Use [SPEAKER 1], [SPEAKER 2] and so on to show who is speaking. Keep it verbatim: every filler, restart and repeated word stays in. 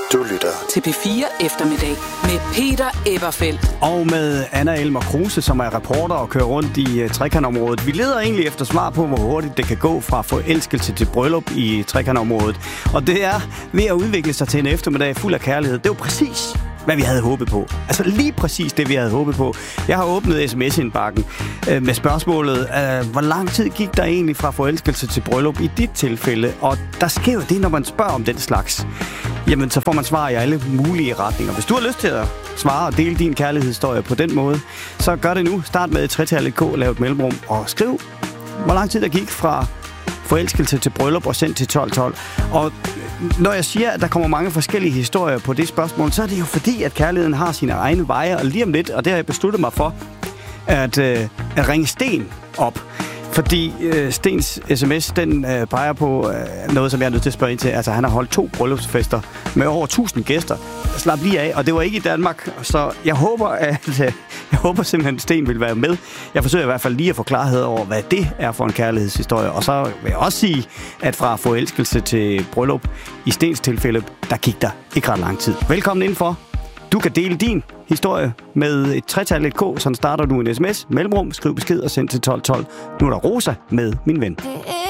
[SPEAKER 1] Du lytter
[SPEAKER 2] til P fire Eftermiddag med Peter Eberfeldt.
[SPEAKER 3] Og med Anna Elmer Kruse, som er reporter og kører rundt i uh, trekantområdet. Vi leder egentlig efter svar på, hvor hurtigt det kan gå fra forelskelse til bryllup i trekantområdet. Og det er ved at udvikle sig til en eftermiddag fuld af kærlighed. Det er jo præcis, hvad vi havde håbet på. Altså lige præcis det, vi havde håbet på. Jeg har åbnet sms-indbakken øh, med spørgsmålet, øh, hvor lang tid gik der egentlig fra forelskelse til bryllup i dit tilfælde? Og der sker jo det, når man spørger om den slags. Jamen, så får man svar i alle mulige retninger. Hvis du har lyst til at svare og dele din kærlighedshistorie på den måde, så gør det nu. Start med et tretal K, lav et mellemrum og skriv, hvor lang tid der gik fra forelskelse til bryllup og sendt til tolv tolv. Og når jeg siger, at der kommer mange forskellige historier på det spørgsmål, så er det jo fordi, at kærligheden har sine egne veje, og lige om lidt, og det har jeg besluttet mig for, at, øh, at ringe Sten op. Fordi øh, Stens sms, den øh, peger på øh, noget, som jeg er nødt til at spørge ind til. Altså, han har holdt to bryllupsfester med over tusind gæster. Slap lige af, og det var ikke i Danmark. Så jeg håber, at øh, jeg håber simpelthen, at Sten vil være med. Jeg forsøger i hvert fald lige at få klarhed over, hvad det er for en kærlighedshistorie. Og så vil jeg også sige, at fra forelskelse til bryllup, i Stens tilfælde, der gik der ikke ret lang tid. Velkommen indenfor. Du kan dele din historie med et tretal K, så starter du en sms, mellemrum, skriv besked og send til tolv tolv. Nu er der Rosa med Min Ven.